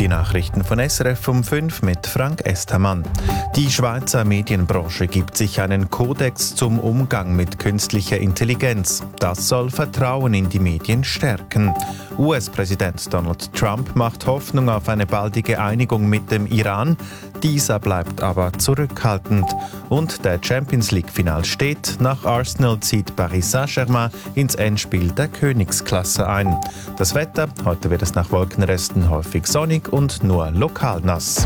Die Nachrichten von SRF um 5 mit Frank Estermann. Die Schweizer Medienbranche gibt sich einen Kodex zum Umgang mit künstlicher Intelligenz. Das soll Vertrauen in die Medien stärken. US-Präsident Donald Trump macht Hoffnung auf eine baldige Einigung mit dem Iran. Dieser bleibt aber zurückhaltend. Und der Champions League-Final steht. Nach Arsenal zieht Paris Saint-Germain ins Endspiel der Königsklasse ein. Das Wetter: heute wird es nach Wolkenresten häufig sonnig und nur lokal nass.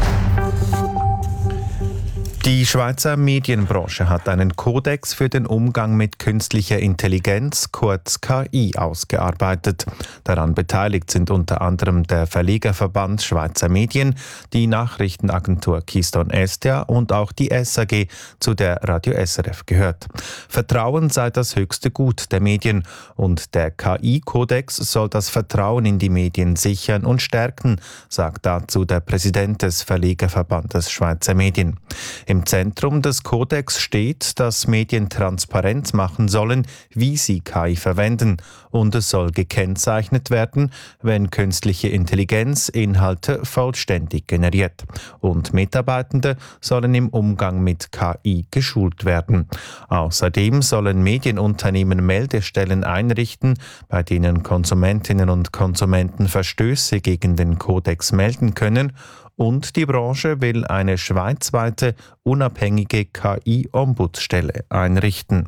Die Schweizer Medienbranche hat einen Kodex für den Umgang mit künstlicher Intelligenz, kurz KI, ausgearbeitet. Daran beteiligt sind unter anderem der Verlegerverband Schweizer Medien, die Nachrichtenagentur Keystone Estia und auch die SAG, zu der Radio SRF gehört. Vertrauen sei das höchste Gut der Medien und der KI-Kodex soll das Vertrauen in die Medien sichern und stärken, sagt dazu der Präsident des Verlegerverbandes Schweizer Medien. Im Zentrum des Kodex steht, dass Medien transparent machen sollen, wie sie KI verwenden, und es soll gekennzeichnet werden, wenn künstliche Intelligenz Inhalte vollständig generiert. Und Mitarbeitende sollen im Umgang mit KI geschult werden. Außerdem sollen Medienunternehmen Meldestellen einrichten, bei denen Konsumentinnen und Konsumenten Verstöße gegen den Kodex melden können. Und die Branche will eine schweizweite, unabhängige KI-Ombudsstelle einrichten.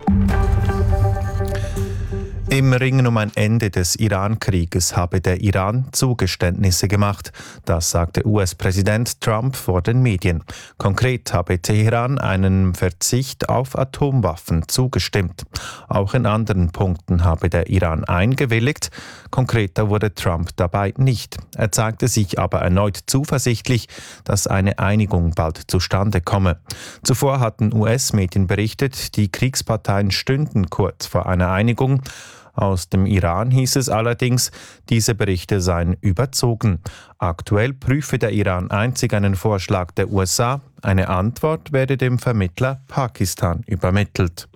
Im Ringen um ein Ende des Iran-Krieges habe der Iran Zugeständnisse gemacht. Das sagte US-Präsident Trump vor den Medien. Konkret habe Teheran einen Verzicht auf Atomwaffen zugestimmt. Auch in anderen Punkten habe der Iran eingewilligt. Konkreter wurde Trump dabei nicht. Er zeigte sich aber erneut zuversichtlich, dass eine Einigung bald zustande komme. Zuvor hatten US-Medien berichtet, die Kriegsparteien stünden kurz vor einer Einigung. Aus dem Iran hieß es allerdings, diese Berichte seien überzogen. Aktuell prüfe der Iran einzig einen Vorschlag der USA. Eine Antwort werde dem Vermittler Pakistan übermittelt.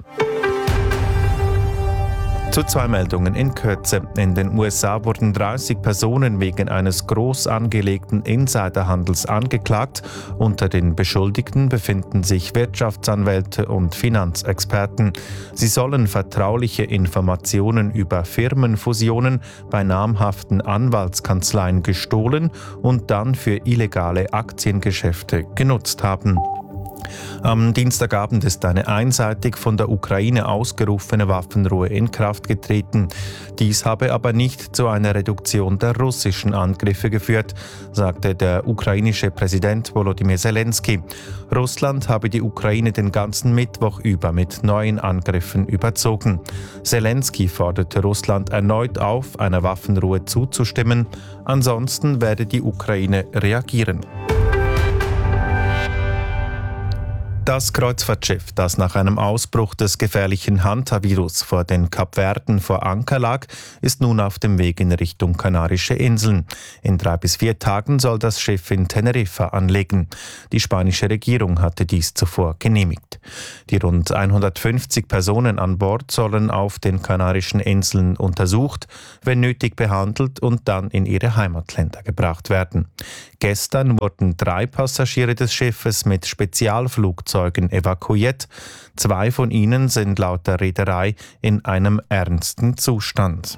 Zu zwei Meldungen in Kürze. In den USA wurden 30 Personen wegen eines groß angelegten Insiderhandels angeklagt. Unter den Beschuldigten befinden sich Wirtschaftsanwälte und Finanzexperten. Sie sollen vertrauliche Informationen über Firmenfusionen bei namhaften Anwaltskanzleien gestohlen und dann für illegale Aktiengeschäfte genutzt haben. Am Dienstagabend ist eine einseitig von der Ukraine ausgerufene Waffenruhe in Kraft getreten. Dies habe aber nicht zu einer Reduktion der russischen Angriffe geführt, sagte der ukrainische Präsident Volodymyr Zelensky. Russland habe die Ukraine den ganzen Mittwoch über mit neuen Angriffen überzogen. Zelensky forderte Russland erneut auf, einer Waffenruhe zuzustimmen. Ansonsten werde die Ukraine reagieren. Das Kreuzfahrtschiff, das nach einem Ausbruch des gefährlichen Hantavirus vor den Kapverden vor Anker lag, ist nun auf dem Weg in Richtung Kanarische Inseln. In 3 bis 4 Tagen soll das Schiff in Teneriffa anlegen. Die spanische Regierung hatte dies zuvor genehmigt. Die rund 150 Personen an Bord sollen auf den Kanarischen Inseln untersucht, wenn nötig behandelt und dann in ihre Heimatländer gebracht werden. Gestern wurden 3 Passagiere des Schiffes mit Spezialflugzeugen evakuiert. 2 von ihnen sind laut der Reederei in einem ernsten Zustand.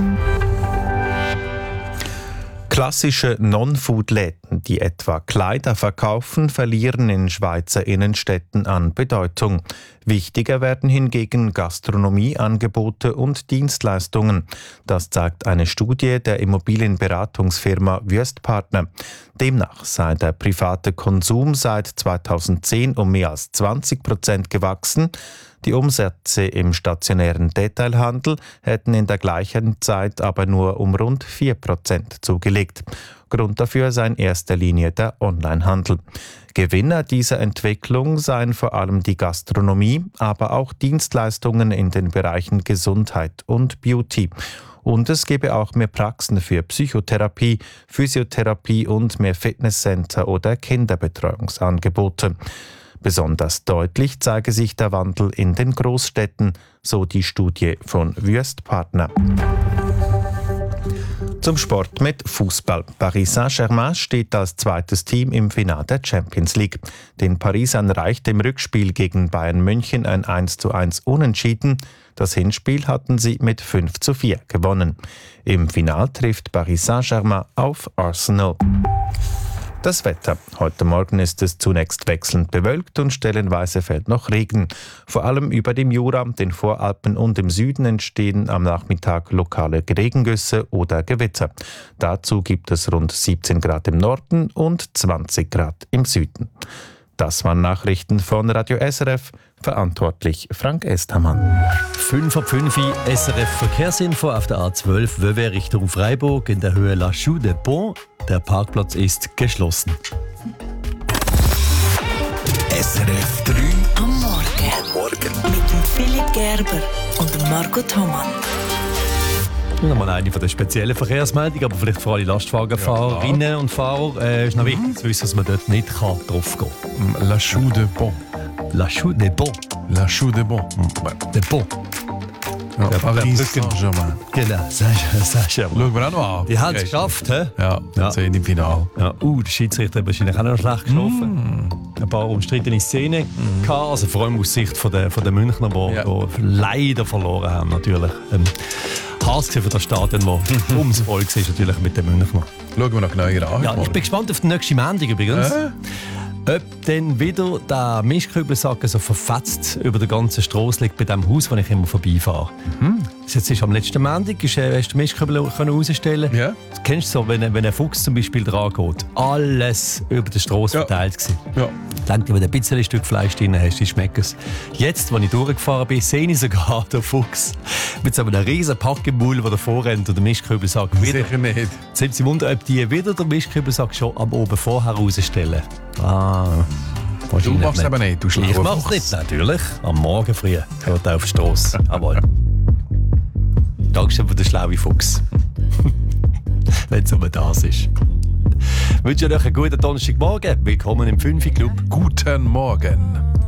Klassische Non-Food-Läden, die etwa Kleider verkaufen, verlieren in Schweizer Innenstädten an Bedeutung. Wichtiger werden hingegen Gastronomieangebote und Dienstleistungen. Das zeigt eine Studie der Immobilienberatungsfirma Wüstpartner. Demnach sei der private Konsum seit 2010 um mehr als 20% gewachsen. Die Umsätze im stationären Detailhandel hätten in der gleichen Zeit aber nur um rund 4% zugelegt. Grund dafür sei in erster Linie der Onlinehandel. Gewinner dieser Entwicklung seien vor allem die Gastronomie, aber auch Dienstleistungen in den Bereichen Gesundheit und Beauty. Und es gebe auch mehr Praxen für Psychotherapie, Physiotherapie und mehr Fitnesscenter oder Kinderbetreuungsangebote. Besonders deutlich zeige sich der Wandel in den Großstädten, so die Studie von Wüstpartner. Zum Sport mit Fußball. Paris Saint-Germain steht als zweites Team im Finale der Champions League. Den Parisern reichte im Rückspiel gegen Bayern München ein 1:1 Unentschieden. Das Hinspiel hatten sie mit 5:4 gewonnen. Im Finale trifft Paris Saint-Germain auf Arsenal. Das Wetter. Heute Morgen ist es zunächst wechselnd bewölkt und stellenweise fällt noch Regen. Vor allem über dem Jura, den Voralpen und im Süden entstehen am Nachmittag lokale Regengüsse oder Gewitter. Dazu gibt es rund 17 Grad im Norden und 20 Grad im Süden. Das waren Nachrichten von Radio SRF. Verantwortlich Frank Estermann. 5:05 SRF Verkehrsinfo auf der A12 Vevey Richtung Freiburg in der Höhe La Chaux de Pont. Der Parkplatz ist geschlossen. SRF 3 am Morgen. Mit dem Philipp Gerber und dem Marco Thomann. Nochmal eine von den speziellen Verkehrsmeldungen, aber vielleicht für alle Lastwagenfahrerinnen und Fahrer ist noch wichtig zu wissen, dass man dort nicht drauf gehen kann. La Chaux de Pont. La Chaux de Pont. La Chaux de Pont. De Pont. Ja, Paris Saint-Germain. Genau, Saint-Germain. Schauen wir auch noch an. Die haben es geschafft, hä? Ja, jetzt sind im Finale. Ja, der Schiedsrichter hat wahrscheinlich auch noch schlecht gelaufen. Ein paar umstrittene Szenen gehabt, also vor allem aus Sicht von den Münchner, die leider verloren haben, natürlich. Hass für das Stadion, das ums Volk ist, natürlich mit den Münchner. Schauen wir noch genauer an. Ja, ich bin gespannt auf die nächste Montag übrigens. Ob dann wieder der Mischkübelsack so verfetzt über der ganzen Strasse liegt bei dem Haus, wo ich immer vorbeifahre. Jetzt ist am letzten Montag, hast du den Mischkübel rausstellen. Ja. Das kennst du so, wenn ein Fuchs zum Beispiel dran geht. Alles über die Strasse verteilt gewesen. Ja. Dann, wenn du ein bisschen Stück Fleisch drin hast, die schmecken es. Jetzt, als ich durchgefahren bin, sehe ich sogar den Fuchs mit so einem riesen Pack im Maul, der davor rennt und den Mischkübelsack wieder. Sicher nicht. Jetzt sind sie wundern, ob die wieder den Mischkübelsack schon am oben vorher rausstellen. Du machst es aber nicht, du schlauer Ich mach's Fuchs. nicht, natürlich. Am Morgen früh geht er auf die Strasse. Jawohl. Dankeschön für den schlauen Fuchs. Wenn es um das ist. Ich wünsche euch einen guten Donnerstagmorgen. Willkommen im 5 Club. Guten Morgen.